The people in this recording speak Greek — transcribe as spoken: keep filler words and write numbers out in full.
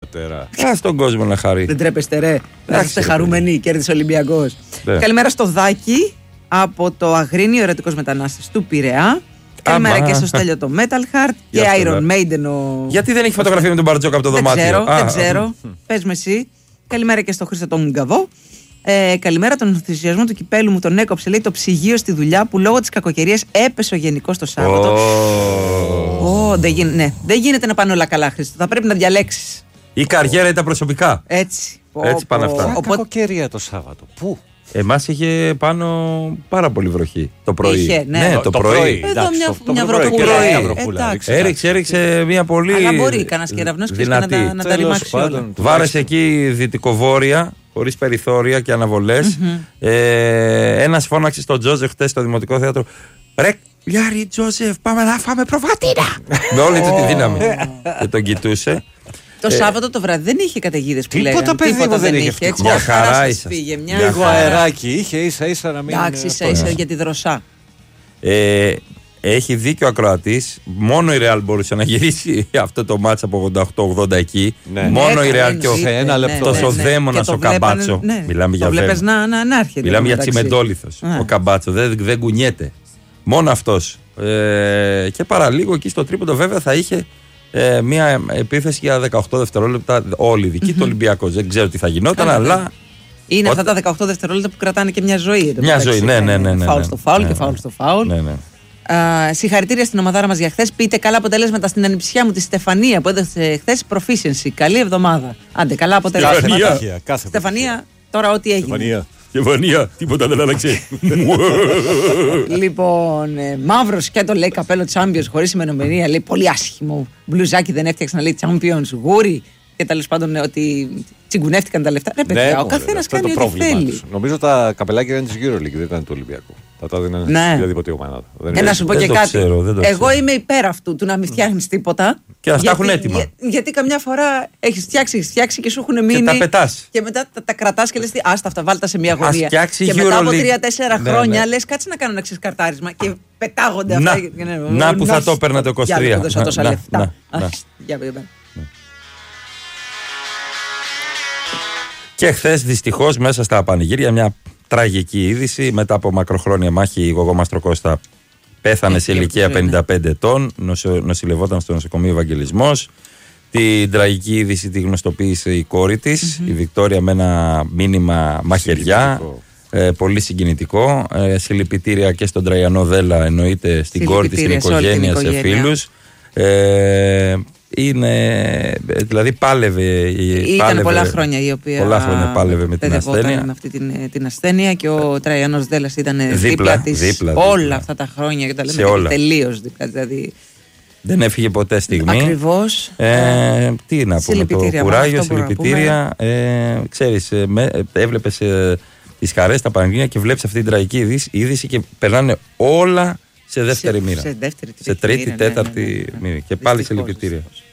πατέρα. Α, στον κόσμο να χαρεί. Δεν τρέπεστε, ρε. Να είστε χαρούμενοι, κέρδισε ο Ολυμπιακός. Ναι. Καλημέρα στο Δάκη από το Αγρίνιο, ερωτικός μετανάστης του Πειραιά. Καλημέρα Άμα. και στο Στέλιο το Metal Heart και Γεια σου, Iron ναι. Maiden. Ο... Γιατί δεν έχει φωτογραφία με τον Μπαρτζόκα από το Δεν δωμάτιο. ξέρω, Α, δεν ξέρω. Πες με εσύ. Καλημέρα και στο Χρήστο τον Γκαβό. Ε, καλημέρα, τον ενθουσιασμό του κυπέλου μου τον έκοψε, λέει, το ψυγείο στη δουλειά που λόγω της κακοκαιρίας έπεσε ο γενικός το Σάββατο. Ω. Ω, δεν, γι... ναι. δεν γίνεται να πάνε όλα καλά, Χρήστο. Θα πρέπει να διαλέξεις. Η καριέρα ή τα προσωπικά. Έτσι. Έτσι πάνε αυτά. Ποια Οπότε- κακοκαιρία το Σάββατο. Πού? Εμάς είχε πάνω πάρα πολύ βροχή το πρωί. Είχε, ναι. το, Το- το πρωί. πρωί. Εδώ Εντάξει, μια, το- το μια πρωί, βροχούλα. πρωί, ε, μια βροχούλα, εντάξει. Έριξε, έριξε μια πολύ. Αλλά μπορεί κανένας κεραυνός και να, δυνατή. τα- να τα Τέλος ρημάξει όλα. πάντων, Βάρεσε εκεί δυτικοβόρεια, χωρίς περιθώρια και αναβολές. ε, ένας φώναξε στον Τζόζεφ χτες στο Δημοτικό Θέατρο. Ρε, Λιάρη Τζόζεφ, πάμε να φάμε προβατίνα. Με όλη του τη δύναμη. Και τον κοιτούσε. Το Σάββατο το βράδυ δεν είχε καταιγίδες που Τίποτα, λέγανε. παιδί μου, δεν είχε. Έτσι, Ευτυχώς. Μια μια χαρά χαρά σας είσαστε. πήγε. Μια Λίγο χαρά. αεράκι είχε, ίσα ίσα να μην. Εντάξει, ίσα αυτό. ίσα για τη δροσά. Ε, έχει δίκιο ο ακροατής. Μόνο η Ρεάλ μπορούσε να γυρίσει αυτό το μάτς από ογδόντα οκτώ ογδόντα εκεί. Ναι. Μόνο Ναι, η Ρεάλ καλά, και ο, εννοείται, ένα ναι, λεπτό. ναι, τόσο ναι. δαίμονας Και το ο Καμπάτσο. βλέπανε, ναι. Μιλάμε για Το βλέπεις δαίμονα. να, να, να έρχεται. Μιλάμε για μεταξύ. τσιμεντόλιθος. Ναι. Ο Καμπάτσο δεν, δεν κουνιέται. Μόνο αυτός. Ε, και παραλίγο εκεί στο τρίποντο βέβαια θα είχε ε, μια επίθεση για δεκαοκτώ δευτερόλεπτα. Όλη δική του Ολυμπιακός. Δεν ξέρω τι θα γινόταν, Καλά, αλλά. Είναι Όταν- αυτά τα δεκαοκτώ δευτερόλεπτα που κρατάνε και μια ζωή. εν τω Μια μεταξύ. ζωή, ναι, ναι, ναι, ναι, Φάουλ ναι. στο φάουλ Ναι, και ναι. φάουλ στο φάουλ. Ναι, ναι. Α, συγχαρητήρια στην ομαδάρα μας για χθες. Πείτε καλά αποτελέσματα στην ανιψιά μου τη Στεφανία που έδωσε χθες proficiency. Καλή εβδομάδα. Άντε, καλά αποτελέσματα. Στεφανία. Επιτυχία, κάθε Στεφανία, τώρα ό,τι έγινε. Στεφανία. Γεβανία, τίποτα δεν άλλαξε. Λοιπόν, ε, μαύρο σκέτο λέει καπέλο Champions χωρίς ημερομηνία. Λέει πολύ άσχημο. Μπλουζάκι δεν έφτιαξαν, λέει Champions. Γούρι. Και τέλος πάντων ε, ότι τσιγκουνεύτηκαν τα λεφτά. Ρε παιδιά, Ναι, ο μωρέ, καθένας αυτό κάνει είναι το ό,τι πρόβλημα θέλει. τους. Νομίζω τα καπελάκια ήταν τη EuroLeague, δεν ήταν του Ολυμπιακού. Θα τα δίνανε Ναι. σε οποιαδήποτε ομάδα. Δεν Ε, είναι- να σου πω Δεν και το κάτι. ξέρω, δεν το Εγώ ξέρω. είμαι υπέρ αυτού του να μην φτιάχνει τίποτα. Και να τα Γιατί- έχουν έτοιμα. για- γιατί καμιά φορά έχει φτιάξει, έχεις φτιάξει και σου έχουν μείνει. τα πετάς. Και μετά τα, τα κρατά και λε: Άστα αυτά, βάλτα σε μια Ας γωνία. φτιάξει Και μετά από EuroLeague. τρία-τέσσερα Ναι, χρόνια ναι. λε: Κάτσε να κάνω ένα ξεσκαρτάρισμα. Και πετάγονται Να, αυτά. και- ναι, να που θα να, το έπαιρνα το είκοσι τρία. Για να δώσα Να, τόσα να, λεφτά. να, Α, να. για πέρα. Και χθε δυστυχώς μέσα στα πανηγύρια μια τραγική είδηση. Μετά από μακροχρόνια μάχη, η Γογό Μαστροκώστα πέθανε σε Έχει ηλικία αποσύρει, πενήντα πέντε ετών. Νοσο, νοσηλευόταν στο νοσοκομείο Ευαγγελισμός. Την τραγική είδηση τη γνωστοποίησε η κόρη της, η Βικτόρια, με ένα μήνυμα μαχαιριά. Συγκινητικό. Ε, πολύ συγκινητικό. Ε, συλληπιτήρια και στον Τραϊανό Δέλα, εννοείται στην κόρη της, στην Συλληπιτήρια σε όλη την οικογένεια, σε οικογένεια. φίλους. Ε, είναι, δηλαδή πάλευε. Ήταν πάλευε- πολλά χρόνια η οποία. πολλά χρόνια πάλευε με την παιδευόταν ασθένεια. με αυτή την, την ασθένεια και ο Τραϊανός Δέλλας ήταν δίπλα, Δίπλα, της δίπλα, όλα δίπλα. αυτά τα χρόνια και τα λέμε Σε όλα. τελείως δίπλα. Δηλαδή, Δεν έφυγε ποτέ στιγμή. ακριβώς. Ε, τι να πούμε, το συλληπιτήρια, κουράγιο, αυτό μπορούμε να συλληπιτήρια. Ε, ξέρεις, ε, με, ε, έβλεπες ε, τις χαρές, τα πανηγύρια και βλέπεις αυτή την τραγική είδηση, είδηση και περνάνε όλα σε δεύτερη σε, μοίρα. σε δεύτερη, Σε τρίτη, τρίτη, μοίρα, ναι, τέταρτη ναι, ναι, ναι. μοίρα. Και πάλι Δυστυχώς, συλληπιτήρια. δυστυχώς.